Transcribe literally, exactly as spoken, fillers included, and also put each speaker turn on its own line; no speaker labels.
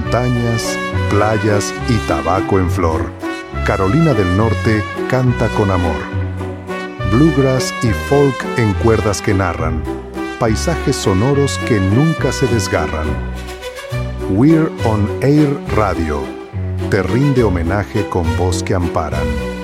montañas, playas y tabaco en flor. Carolina del Norte canta con amor. Bluegrass y folk en cuerdas que narran. Paisajes sonoros que nunca se desgarran. We're on Air Radio te rinde homenaje con voz que amparan.